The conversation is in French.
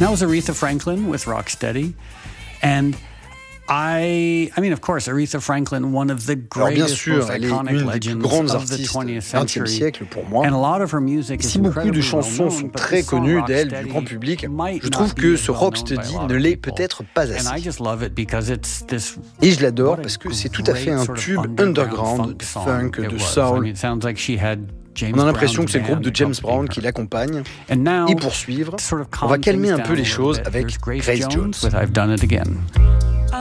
that was Aretha Franklin with Rocksteady. And I mean, of course, Aretha Franklin, one of the greatest, most iconic legends of the 20th century. Siècle pour moi. And a lot of her music si beaucoup de chansons sont très connues d'elle, du grand public, je trouve que ce Rocksteady ne l'est peut-être pas assez. Et je l'adore parce que c'est tout à fait un tube underground, de funk, de soul. On a l'impression que c'est le groupe de James Brown qui l'accompagne. Et pour suivre, on va calmer un peu les choses avec Grace Jones.